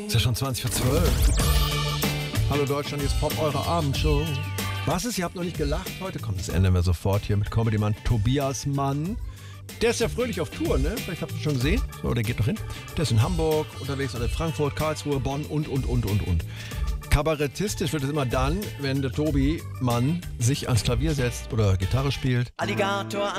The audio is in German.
Ist ja schon 20 vor 12. Hallo Deutschland, jetzt Pop, eure Abendshow. Was ist, ihr habt noch nicht gelacht heute? Komm, das ändern wir sofort hier mit Comedy-Mann Tobias Mann. Der ist ja fröhlich auf Tour, ne? Vielleicht habt ihr schon gesehen. So, der geht noch hin. Der ist in Hamburg unterwegs, oder in Frankfurt, Karlsruhe, Bonn und. Kabarettistisch wird es immer dann, wenn der Tobi Mann sich ans Klavier setzt oder Gitarre spielt. Alligator